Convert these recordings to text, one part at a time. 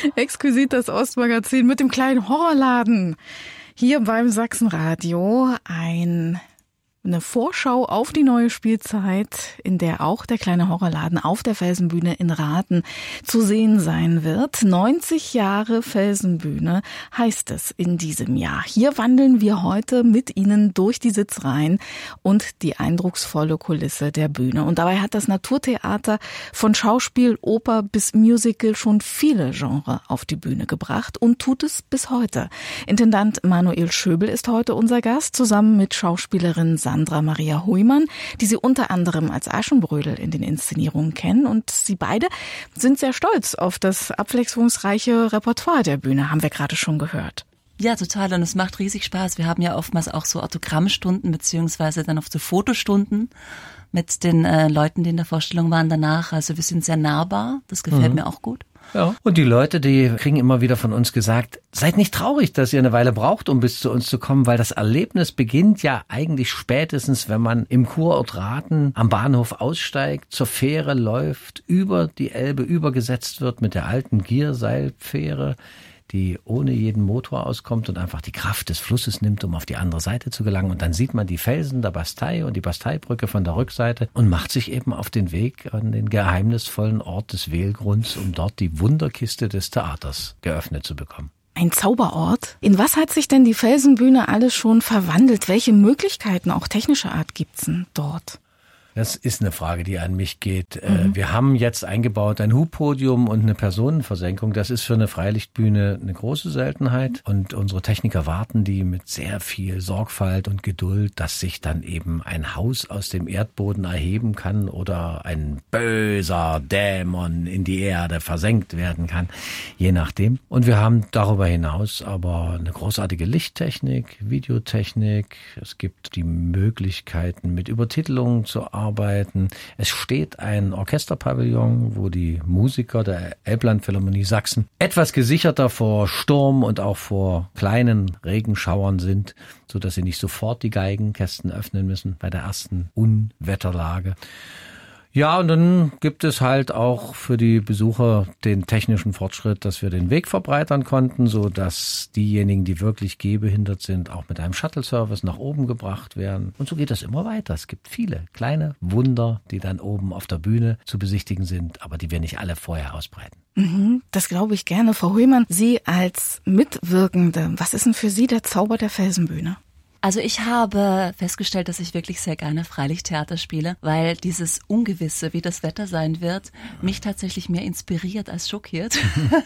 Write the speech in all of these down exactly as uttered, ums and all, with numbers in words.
Exquisit das Ostmagazin mit dem kleinen Horrorladen. Hier beim Sachsenradio ein... eine Vorschau auf die neue Spielzeit, in der auch der kleine Horrorladen auf der Felsenbühne in Rathen zu sehen sein wird. neunzig Jahre Felsenbühne heißt es in diesem Jahr. Hier wandeln wir heute mit Ihnen durch die Sitzreihen und die eindrucksvolle Kulisse der Bühne. Und dabei hat das Naturtheater von Schauspiel, Oper bis Musical schon viele Genres auf die Bühne gebracht und tut es bis heute. Intendant Manuel Schöbel ist heute unser Gast, zusammen mit Schauspielerin Sandra Maria Huymann, die Sie unter anderem als Aschenbrödel in den Inszenierungen kennen. Und Sie beide sind sehr stolz auf das abwechslungsreiche Repertoire der Bühne, haben wir gerade schon gehört. Ja, total. Und es macht riesig Spaß. Wir haben ja oftmals auch so Autogrammstunden beziehungsweise dann auch so Fotostunden mit den äh, Leuten, die in der Vorstellung waren danach. Also wir sind sehr nahbar. Das gefällt mhm. mir auch gut. Ja. Und die Leute, die kriegen immer wieder von uns gesagt, seid nicht traurig, dass ihr eine Weile braucht, um bis zu uns zu kommen, weil das Erlebnis beginnt ja eigentlich spätestens, wenn man im Kurort Rathen am Bahnhof aussteigt, zur Fähre läuft, über die Elbe übergesetzt wird mit der alten Gierseilfähre, die ohne jeden Motor auskommt und einfach die Kraft des Flusses nimmt, um auf die andere Seite zu gelangen. Und dann sieht man die Felsen der Bastei und die Basteibrücke von der Rückseite und macht sich eben auf den Weg an den geheimnisvollen Ort des Wehlgrunds, um dort die Wunderkiste des Theaters geöffnet zu bekommen. Ein Zauberort? In was hat sich denn die Felsenbühne alles schon verwandelt? Welche Möglichkeiten, auch technischer Art, gibt's denn dort? Das ist eine Frage, die an mich geht. Mhm. Wir haben jetzt eingebaut ein Hubpodium und eine Personenversenkung. Das ist für eine Freilichtbühne eine große Seltenheit. Und unsere Techniker warten die mit sehr viel Sorgfalt und Geduld, dass sich dann eben ein Haus aus dem Erdboden erheben kann oder ein böser Dämon in die Erde versenkt werden kann, je nachdem. Und wir haben darüber hinaus aber eine großartige Lichttechnik, Videotechnik. Es gibt die Möglichkeiten, mit Übertitelungen zu arbeiten. Arbeiten. Es steht ein Orchesterpavillon, wo die Musiker der Elblandphilharmonie Sachsen etwas gesicherter vor Sturm und auch vor kleinen Regenschauern sind, sodass sie nicht sofort die Geigenkästen öffnen müssen bei der ersten Unwetterlage. Ja, und dann gibt es halt auch für die Besucher den technischen Fortschritt, dass wir den Weg verbreitern konnten, so dass diejenigen, die wirklich gehbehindert sind, auch mit einem Shuttle-Service nach oben gebracht werden. Und so geht das immer weiter. Es gibt viele kleine Wunder, die dann oben auf der Bühne zu besichtigen sind, aber die wir nicht alle vorher ausbreiten. Mhm, das glaube ich gerne. Frau Huymann, Sie als Mitwirkende, was ist denn für Sie der Zauber der Felsenbühne? Also ich habe festgestellt, dass ich wirklich sehr gerne Freilichttheater spiele, weil dieses Ungewisse, wie das Wetter sein wird, mich tatsächlich mehr inspiriert als schockiert.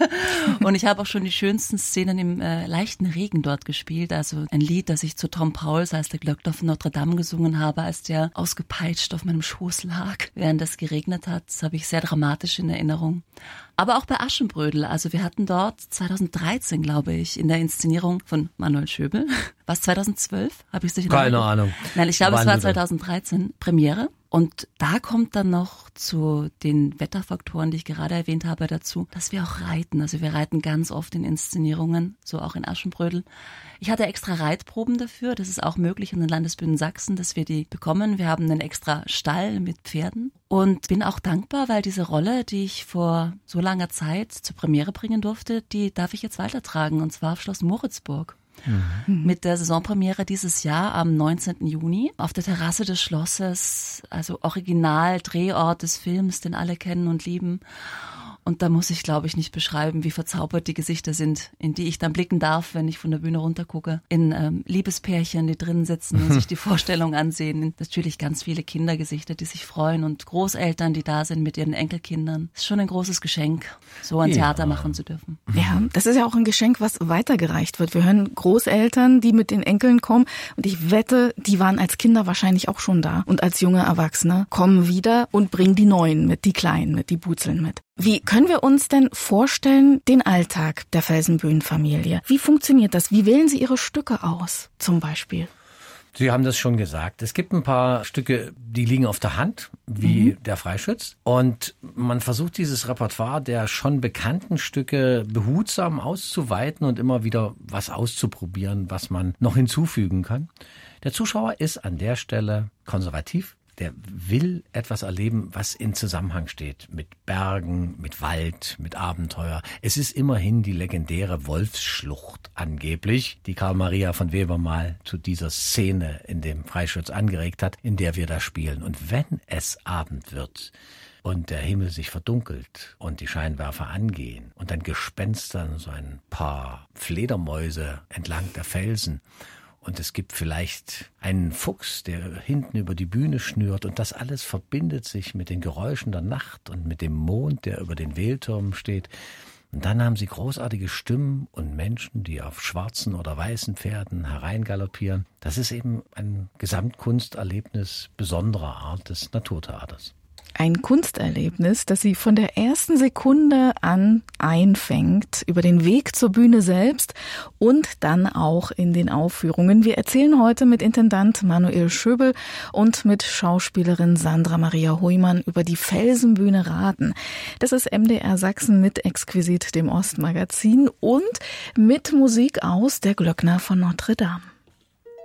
Und ich habe auch schon die schönsten Szenen im äh, leichten Regen dort gespielt. Also ein Lied, das ich zu Tom Pauls als der Glöckner von Notre Dame gesungen habe, als der ausgepeitscht auf meinem Schoß lag, während es geregnet hat. Das habe ich sehr dramatisch in Erinnerung. Aber auch bei Aschenbrödel. Also wir hatten dort zweitausenddreizehn, glaube ich, in der Inszenierung von Manuel Schöbel. Was, zweitausendzwölf? Habe ich es nicht Keine Ahnung. Nein, ich glaube, es war zweitausenddreizehn Premiere. Und da kommt dann noch zu den Wetterfaktoren, die ich gerade erwähnt habe, dazu, dass wir auch reiten. Also wir reiten ganz oft in Inszenierungen, so auch in Aschenbrödel. Ich hatte extra Reitproben dafür. Das ist auch möglich in den Landesbühnen Sachsen, dass wir die bekommen. Wir haben einen extra Stall mit Pferden. Und bin auch dankbar, weil diese Rolle, die ich vor so langer Zeit zur Premiere bringen durfte, die darf ich jetzt weitertragen. Und zwar auf Schloss Moritzburg. Mhm. Mit der Saisonpremiere dieses Jahr am neunzehnten Juni auf der Terrasse des Schlosses, also Original Drehort des Films, den alle kennen und lieben. Und da muss ich, glaube ich, nicht beschreiben, wie verzaubert die Gesichter sind, in die ich dann blicken darf, wenn ich von der Bühne runtergucke. In ähm, Liebespärchen, die drinnen sitzen und sich die Vorstellung ansehen. Natürlich ganz viele Kindergesichter, die sich freuen und Großeltern, die da sind mit ihren Enkelkindern. Es ist schon ein großes Geschenk, so ein ja. Theater machen zu dürfen. Ja, das ist ja auch ein Geschenk, was weitergereicht wird. Wir hören Großeltern, die mit den Enkeln kommen. Und ich wette, die waren als Kinder wahrscheinlich auch schon da. Und als junge Erwachsene kommen wieder und bringen die Neuen mit, die Kleinen mit, die Butzeln mit. Wie können wir uns denn vorstellen, den Alltag der Felsenbühnenfamilie? Wie funktioniert das? Wie wählen Sie Ihre Stücke aus, zum Beispiel? Sie haben das schon gesagt. Es gibt ein paar Stücke, die liegen auf der Hand, wie mhm. der Freischütz. Und man versucht dieses Repertoire der schon bekannten Stücke behutsam auszuweiten und immer wieder was auszuprobieren, was man noch hinzufügen kann. Der Zuschauer ist an der Stelle konservativ. der will etwas erleben, was in Zusammenhang steht mit Bergen, mit Wald, mit Abenteuer. Es ist immerhin die legendäre Wolfsschlucht angeblich, die Karl Maria von Weber mal zu dieser Szene in dem Freischütz angeregt hat, in der wir da spielen. Und wenn es Abend wird und der Himmel sich verdunkelt und die Scheinwerfer angehen und dann gespenstern so ein paar Fledermäuse entlang der Felsen und es gibt vielleicht einen Fuchs, der hinten über die Bühne schnürt und das alles verbindet sich mit den Geräuschen der Nacht und mit dem Mond, der über den Wehltürmen steht. Und dann haben sie großartige Stimmen und Menschen, die auf schwarzen oder weißen Pferden hereingaloppieren. Das ist eben ein Gesamtkunsterlebnis besonderer Art des Naturtheaters. Ein Kunsterlebnis, das Sie von der ersten Sekunde an einfängt, über den Weg zur Bühne selbst und dann auch in den Aufführungen. Wir erzählen heute mit Intendant Manuel Schöbel und mit Schauspielerin Sandra Maria Heumann über die Felsenbühne Raten. Das ist M D R Sachsen mit Exquisit, dem Ostmagazin, und mit Musik aus Der Glöckner von Notre Dame.